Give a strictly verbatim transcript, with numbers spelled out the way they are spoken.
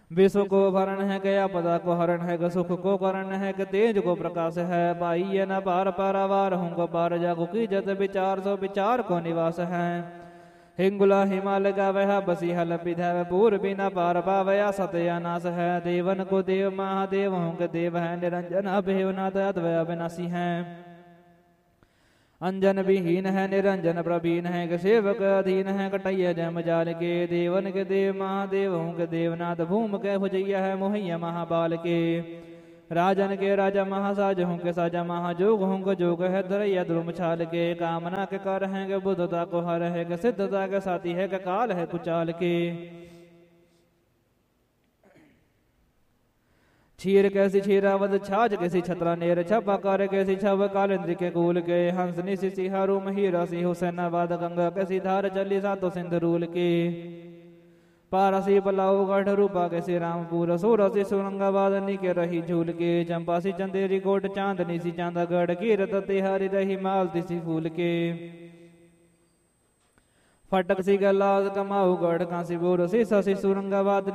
विश्व को भरण है गया पदा को हरण है ग सुख को करण है ग तेज को प्रकाश है पाई ये न पार पारावार हूँ को पार जागो की जत विचार सो विचार को निवास है हिंगुला हिमालय का वह बसी हल विधय पूर बिना पार पावया सतया नाश है देवन को देव महादेव हूँ के देव है निरंजन अभेवनाथ अद्वय अविनाशी है अंजन विहीन है निरंजन प्रवीण है सेवक अधीन है कटैया जम जाल के देवन के देव महादेव हूँ के देवनाथ भूम के भुजैया है मोहैया महाबाल के राजन के राजा महासाज हूँ के साजा महाजोग हूँ के जोग है धरैया ध्रुम छाल के कामना के कर है के बुद्धता को हर है के सिद्धता के साथी है के काल है कुचाल के क्षीर कैसी क्षीरावत छाछ कैसी छत्रा नेर छपा कर कैसी छव कालेंद्र के कूल के हंस निशि सिहारू महीरा सी हुसैनाबाद गंगा कैसी धार चली सातो सिंध रूल के पारसी पलाऊ गढ़ रूपा कैसी रामपुर सूरसी सुरंगाबाद निके रही झूल के चंपासी चंदेरी कोट चांदनी सी चांदागढ़ कीरत तिहारी रही मालती सी फूल के फटक सी गलास कमाऊ गढ़ कांसी बोर सी ससी सुरंगाबाद